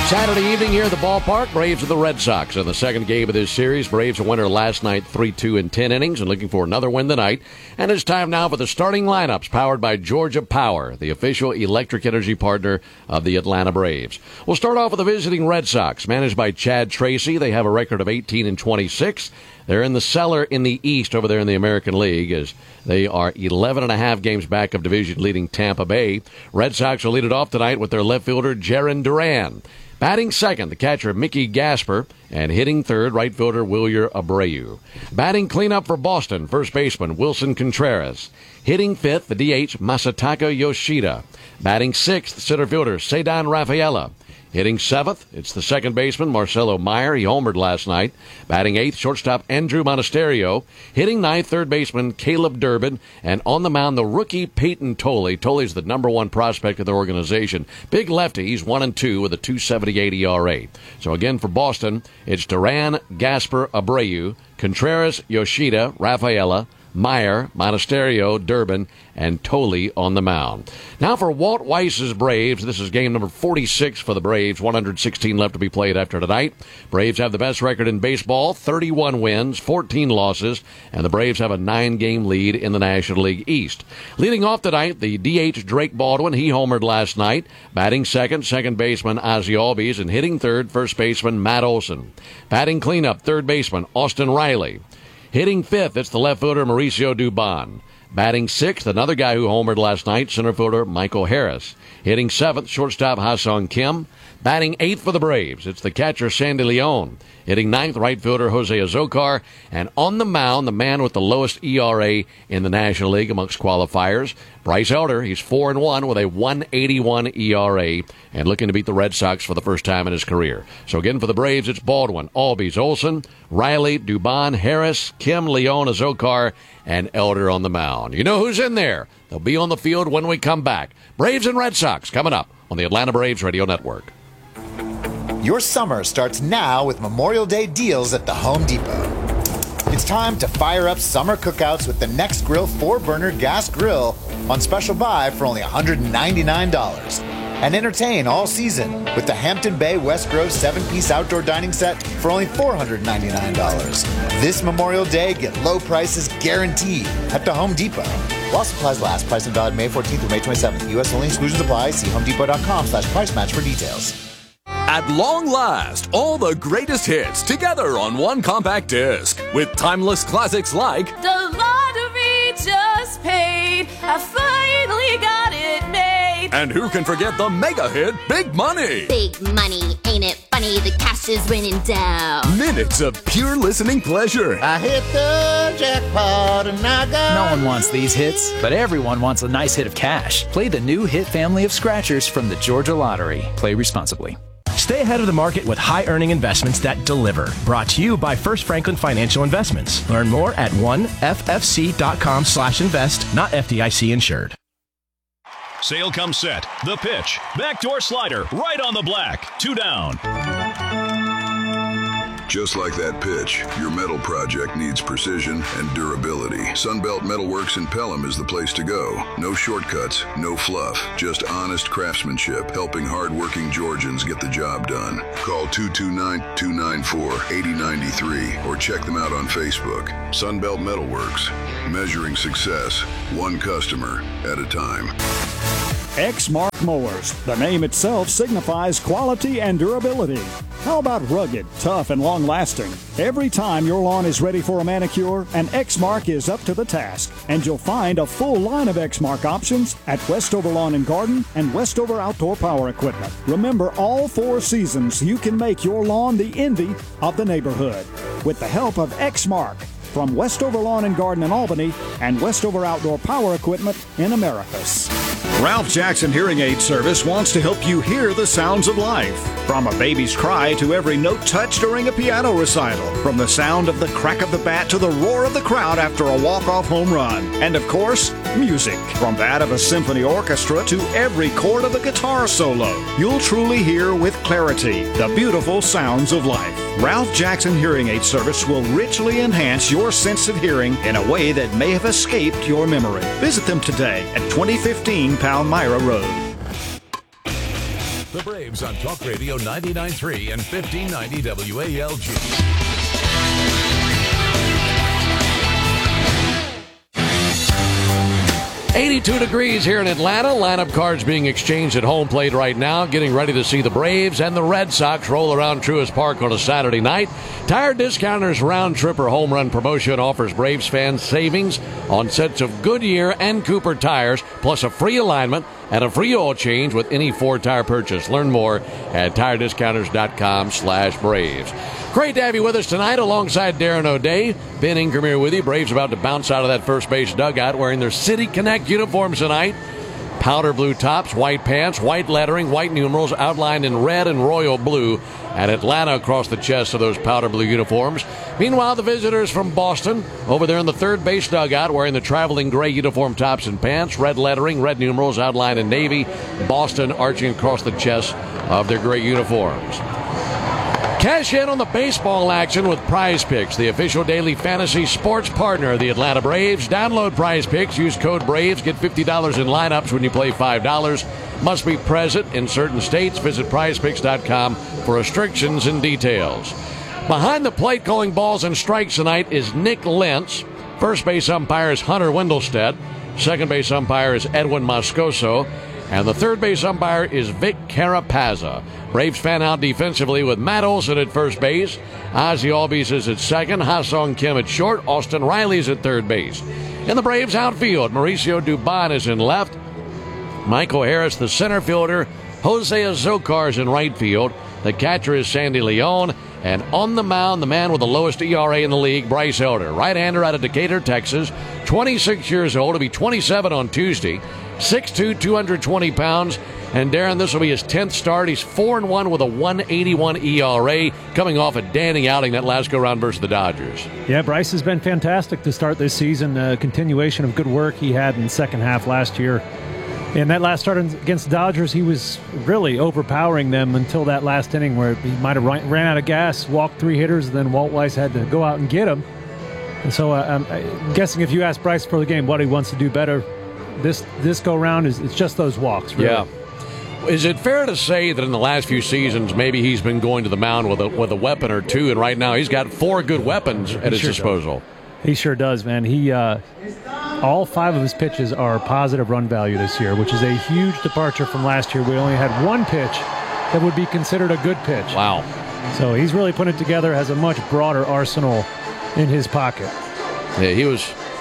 Saturday evening here at the ballpark, Braves of the Red Sox in the second game of this series. Braves a winner last night, 3-2 in 10 innings, and looking for another win tonight. And it's time now for the starting lineups, powered by Georgia Power, the official electric energy partner of the Atlanta Braves. We'll start off with the visiting Red Sox, managed by Chad Tracy. They have a record of 18-26. They're in the cellar in the East over there in the American League, as they are 11.5 games back of division-leading Tampa Bay. Red Sox will lead it off tonight with their left fielder, Jarren Duran. Batting second, the catcher Mickey Gasper, and hitting third, right fielder Wilyer Abreu. Batting cleanup for Boston, first baseman Wilson Contreras. Hitting fifth, the DH Masataka Yoshida. Batting sixth, center fielder Ceddanne Rafaela. Hitting seventh, it's the second baseman Marcelo Meyer. He homered last night. Batting eighth, shortstop Andrew Monasterio. Hitting ninth, third baseman Caleb Durbin. And on the mound, the rookie Peyton Tolley. Tolley's the number one prospect of the organization. Big lefty. He's 1-2 with a 2.78 ERA. So again for Boston, it's Duran, Gasper, Abreu, Contreras, Yoshida, Rafaela, Meyer, Monasterio, Durbin, and Tolley on the mound. Now for Walt Weiss's Braves. This is game number 46 for the Braves. 116 left to be played after tonight. Braves have the best record in baseball, 31 wins, 14 losses, and the Braves have a 9-game lead in the National League East. Leading off tonight, the DH Drake Baldwin. He homered last night. Batting second, second baseman Ozzie Albies, and hitting third, first baseman Matt Olson. Batting cleanup, third baseman Austin Riley. Hitting fifth, it's the left fielder Mauricio Dubon. Batting sixth, another guy who homered last night, center fielder Michael Harris. Hitting seventh, shortstop Ha-Sung Kim. Batting eighth for the Braves, it's the catcher Sandy Leon. Hitting ninth, right fielder Jose Azocar. And on the mound, the man with the lowest ERA in the National League amongst qualifiers, Bryce Elder. He's 4-1 with a 1.81 ERA and looking to beat the Red Sox for the first time in his career. So again for the Braves, it's Baldwin, Albies, Olson, Riley, Dubon, Harris, Kim, Leon, Azocar, and Elder on the mound. You know who's in there. They'll be on the field when we come back. Braves and Red Sox coming up on the Atlanta Braves Radio Network. Your summer starts now with Memorial Day deals at the Home Depot. It's time to fire up summer cookouts with the Nextgrill 4-burner gas grill on special buy for only $199. And entertain all season with the Hampton Bay West Grove 7-piece outdoor dining set for only $499. This Memorial Day, get low prices guaranteed at the Home Depot. While supplies last, price and valid May 14th through May 27th. U.S. only, exclusions apply. See homedepot.com/price match for details. At long last, all the greatest hits together on one compact disc with timeless classics like The Lottery Just Paid, I finally got it made. And who can forget the mega hit Big Money? Big money, ain't it funny? The cash is raining down. Minutes of pure listening pleasure. I hit the jackpot and I got... No one wants these hits, but everyone wants a nice hit of cash. Play the new hit family of scratchers from the Georgia Lottery. Play responsibly. Stay ahead of the market with high-earning investments that deliver. Brought to you by First Franklin Financial Investments. Learn more at 1ffc.com/invest, not FDIC insured. Sale comes set. The pitch. Backdoor slider. Right on the black. 2 down. Just like that pitch, your metal project needs precision and durability. Sunbelt Metalworks in Pelham is the place to go. No shortcuts, no fluff, just honest craftsmanship, helping hardworking Georgians get the job done. Call 229-294-8093 or check them out on Facebook. Sunbelt Metalworks, measuring success, one customer at a time. Exmark Mowers. The name itself signifies quality and durability. How about rugged, tough, and long-lasting? Every time your lawn is ready for a manicure, an Exmark is up to the task. And you'll find a full line of Exmark options at Westover Lawn and Garden and Westover Outdoor Power Equipment. Remember, all 4 seasons, you can make your lawn the envy of the neighborhood with the help of Exmark from Westover Lawn and Garden in Albany and Westover Outdoor Power Equipment in Americus. Ralph Jackson Hearing Aid Service wants to help you hear the sounds of life. From a baby's cry to every note touched during a piano recital. From the sound of the crack of the bat to the roar of the crowd after a walk-off home run. And of course, music. From that of a symphony orchestra to every chord of a guitar solo. You'll truly hear with clarity the beautiful sounds of life. Ralph Jackson Hearing Aid Service will richly enhance your sense of hearing in a way that may have escaped your memory. Visit them today at 2015 Palmyra Road. The Braves on Talk Radio 99.3 and 1590 WALG. 82 degrees here in Atlanta. Lineup cards being exchanged at home plate right now. Getting ready to see the Braves and the Red Sox roll around Truist Park on a Saturday night. Tire Discounters Round Tripper Home Run Promotion offers Braves fans savings on sets of Goodyear and Cooper tires, plus a free alignment and a free oil change with any Ford tire purchase. Learn more at tirediscounters.com/Braves. Great to have you with us tonight alongside Darren O'Day. Ben Ingram here with you. Braves about to bounce out of that first base dugout wearing their City Connect uniforms tonight. Powder blue tops, white pants, white lettering, white numerals outlined in red and royal blue, and Atlanta across the chest of those powder blue uniforms. Meanwhile, the visitors from Boston over there in the third base dugout wearing the traveling gray uniform tops and pants, red lettering, red numerals outlined in navy, Boston arching across the chest of their gray uniforms. Cash in on the baseball action with Prize Picks, the official daily fantasy sports partner of the Atlanta Braves. Download Prize Picks. Use code BRAVES. Get $50 in lineups when you play $5. Must be present in certain states. Visit prizepicks.com for restrictions and details. Behind the plate calling balls and strikes tonight is Nick Lentz. First base umpire is Hunter Wendelstedt. Second base umpire is Edwin Moscoso. And the third base umpire is Vic Carapazza. Braves fan out defensively with Matt Olson at first base. Ozzie Albies is at second. Ha-Sung Kim at short. Austin Riley's at third base. In the Braves outfield, Mauricio Dubon is in left. Michael Harris, the center fielder. Jose Azocar is in right field. The catcher is Sandy Leon. And on the mound, the man with the lowest ERA in the league, Bryce Elder. Right-hander out of Decatur, Texas. 26 years old. He'll be 27 on Tuesday. 6'2", 220 pounds. And Darren, this will be his 10th start. He's 4-1 with a 1.81 ERA, coming off a dandy outing that last go-round versus the Dodgers. Yeah, Bryce has been fantastic to start this season. A continuation of good work he had in the second half last year. In that last start against the Dodgers, he was really overpowering them until that last inning where he might have ran out of gas, walked 3 hitters, and then Walt Weiss had to go out and get him. And so I'm guessing if you ask Bryce for the game what he wants to do better this go-round, it's just those walks, really. Yeah. Is it fair to say that in the last few seasons, maybe he's been going to the mound with a weapon or two, and right now he's got 4 good weapons at his disposal? He sure does, man. He all 5 of his pitches are positive run value this year, which is a huge departure from last year. We only had 1 pitch that would be considered a good pitch. Wow. So he's really put it together, has a much broader arsenal in his pocket. Yeah, he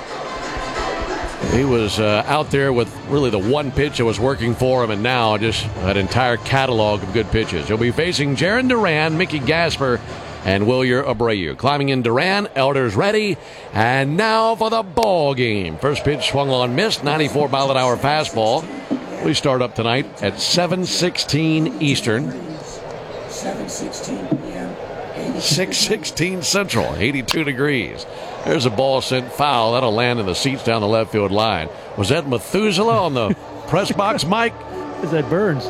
was out there with really the 1 pitch that was working for him, and now just an entire catalog of good pitches. He'll be facing Jarren Duran, Mickey Gasper, and Wilyer Abreu. Climbing in Duran, Elder's ready, and now for the ball game. First pitch swung on, missed, 94 mile an hour fastball. We start up tonight at 7:16 Eastern. 7:16 p.m. 6:16 Central, 82 degrees. There's a ball sent foul. That'll land in the seats down the left field line. Was that Methuselah on the press box, Mike? Is that Burns?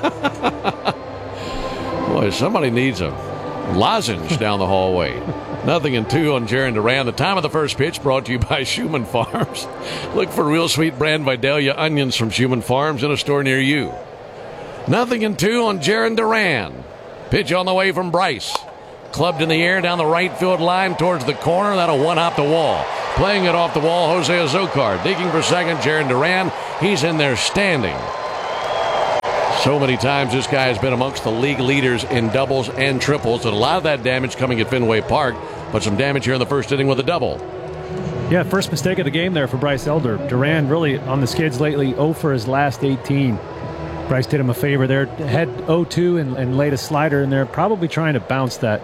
Boy, somebody needs a lozenge down the hallway. 0-2 on Jarren Duran. The time of the first pitch brought to you by Schumann Farms. Look for real sweet brand Vidalia onions from Schumann Farms in a store near you. 0-2 on Jarren Duran. Pitch on the way from Bryce. Clubbed in the air down the right field line towards the corner. That'll one-hop the wall. Playing it off the wall, Jose Azocar. Digging for second, Jarren Duran. He's in there standing. So many times this guy has been amongst the league leaders in doubles and triples. And a lot of that damage coming at Fenway Park, but some damage here in the first inning with a double. Yeah, first mistake of the game there for Bryce Elder. Duran really on the skids lately, 0 for his last 18. Bryce did him a favor there. Had 0-2 and laid a slider in there, probably trying to bounce that.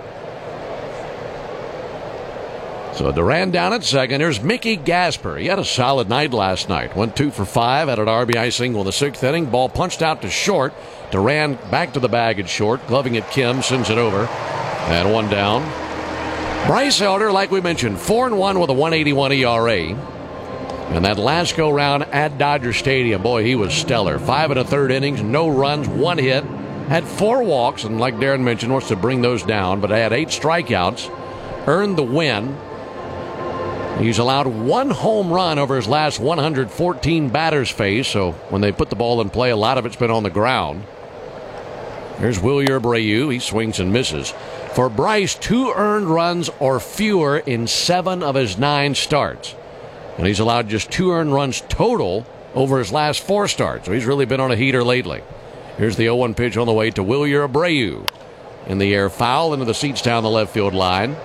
So Duran down at second. Here's Mickey Gasper. He had a solid night last night. Went 2 for 5. Had an RBI single in the 6th inning. Ball punched out to short. Duran back to the bag at short. Gloving at Kim. Sends it over. And 1 down. Bryce Elder, like we mentioned, 4-1 with a 1.81 ERA. And that last go-round at Dodger Stadium, boy, he was stellar. 5 1/3 innings, no runs, 1 hit. Had 4 walks, and like Darren mentioned, wants to bring those down, but had 8 strikeouts. Earned the win. He's allowed 1 home run over his last 114 batters faced, so when they put the ball in play, a lot of it's been on the ground. There's Wilyer Abreu. He swings and misses. For Bryce, 2 earned runs or fewer in 7 of his 9 starts. And he's allowed just 2 earned runs total over his last 4 starts. So he's really been on a heater lately. Here's the 0-1 pitch on the way to Wilyer Abreu. In the air, foul into the seats down the left field line.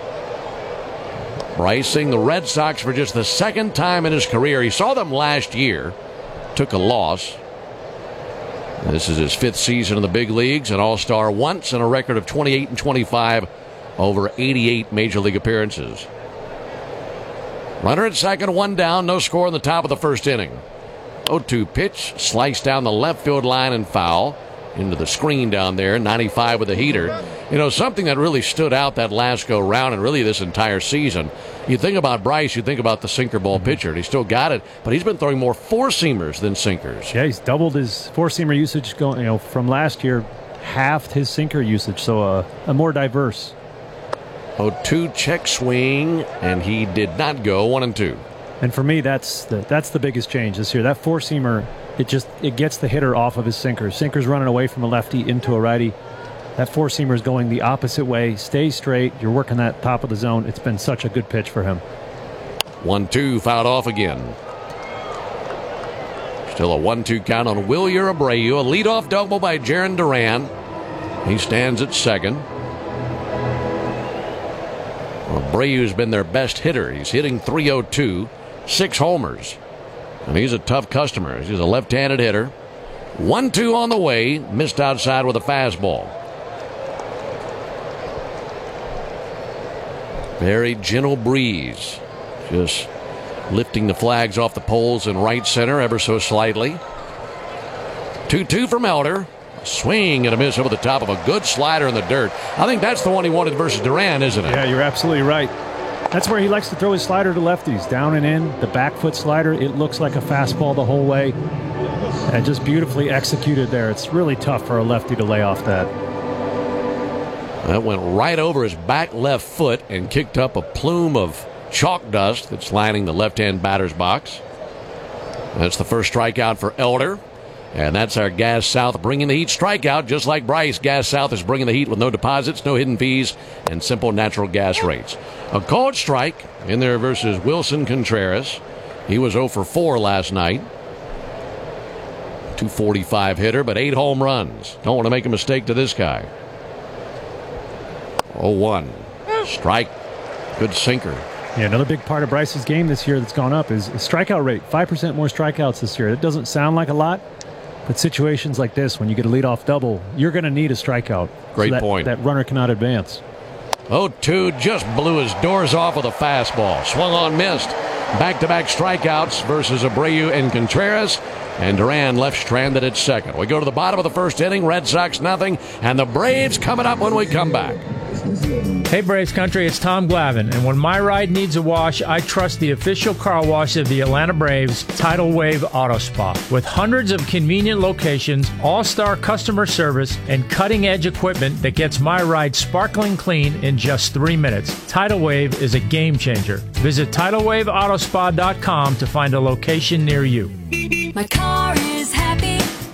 Bryce seeing the Red Sox for just the 2nd time in his career. He saw them last year. Took a loss. This is his 5th season in the big leagues, an all-star once, and a record of 28-25 over 88 major league appearances. Runner at second, 1 down, no score in the top of the 1st inning. 0-2 pitch, sliced down the left field line and foul into the screen down there, 95 with a heater. You know, something that really stood out that last go round and really this entire season. You think about Bryce, you think about the sinker ball pitcher, and he still got it, but he's been throwing more 4-seamers than sinkers. Yeah, he's doubled his 4-seamer usage going, from last year, halved his sinker usage, so a more diverse. 0-2 check swing, and he did not go. 1-2. And for me, that's the biggest change this year. That 4-seamer, it gets the hitter off of his sinker. Sinker's running away from a lefty into a righty. That 4-seamer is going the opposite way. Stay straight. You're working that top of the zone. It's been such a good pitch for him. 1-2, fouled off again. Still a 1-2 count on Wilyer Abreu. A leadoff double by Jarren Duran. He stands at second. Abreu's been their best hitter. He's hitting .302, 6 homers. And he's a tough customer. He's a left-handed hitter. 1-2 on the way. Missed outside with a fastball. Very gentle breeze. Just lifting the flags off the poles in right center ever so slightly. 2-2 from Elder. Swing and a miss over the top of a good slider in the dirt. I think that's the one he wanted versus Duran, isn't it? Yeah, you're absolutely right. That's where he likes to throw his slider to lefties. Down and in, the back foot slider, it looks like a fastball the whole way. And just beautifully executed there. It's really tough for a lefty to lay off that. That went right over his back left foot and kicked up a plume of chalk dust that's lining the left-hand batter's box. That's the first strikeout for Elder. And that's our Gas South bringing the heat strikeout. Just like Bryce, Gas South is bringing the heat with no deposits, no hidden fees, and simple natural gas rates. A called strike in there versus Wilson Contreras. He was 0 for 4 last night. 245 hitter, but 8 home runs. Don't want to make a mistake to this guy. 0-1. Strike. Good sinker. Yeah, another big part of Bryce's game this year that's gone up is his strikeout rate. 5% more strikeouts this year. It doesn't sound like a lot, but situations like this, when you get a leadoff double, you're going to need a strikeout. Great point. That runner cannot advance. 0-2 just blew his doors off with a fastball. Swung on, missed. Back-to-back strikeouts versus Abreu and Contreras. And Duran left stranded at second. We go to the bottom of the 1st inning. Red Sox nothing. And the Braves coming up when we come back. Hey Braves Country, it's Tom Glavine, and when my ride needs a wash, I trust the official car wash of the Atlanta Braves, Tidal Wave Auto Spa. With hundreds of convenient locations, all-star customer service, and cutting-edge equipment that gets my ride sparkling clean in just 3 minutes, Tidal Wave is a game changer. Visit TidalWaveAutoSpa.com to find a location near you. My car is happy.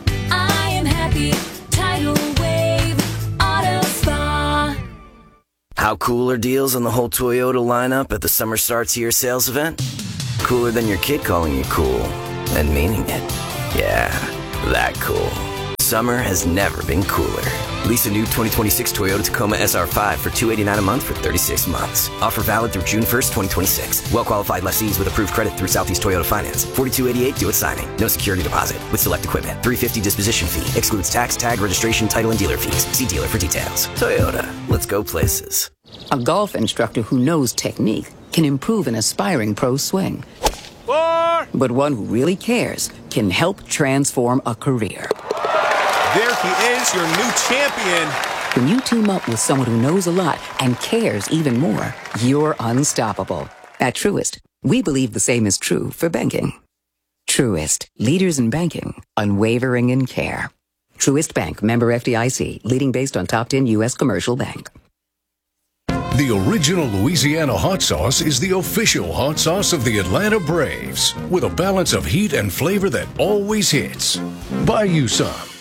I am happy. Tidal Wave Auto Spa. How cool are deals on the whole Toyota lineup at the Summer Starts Here sales event? Cooler than your kid calling you cool and meaning it. Yeah, that cool. Summer has never been cooler. Lease a new 2026 Toyota Tacoma SR5 for $289 a month for 36 months. Offer valid through June 1st, 2026. Well-qualified lessees with approved credit through Southeast Toyota Finance. $42.88 due at signing. No security deposit. With select equipment. $350 disposition fee. Excludes tax, tag, registration, title, and dealer fees. See dealer for details. Toyota. Let's go places. A golf instructor who knows technique can improve an aspiring pro's swing. But one who really cares can help transform a career. There he is, your new champion. When you team up with someone who knows a lot and cares even more, you're unstoppable. At Truist, we believe the same is true for banking. Truist, leaders in banking, unwavering in care. Truist Bank, member FDIC, leading based on top 10 U.S. commercial bank. The original Louisiana hot sauce is the official hot sauce of the Atlanta Braves, with a balance of heat and flavor that always hits. Buy you some.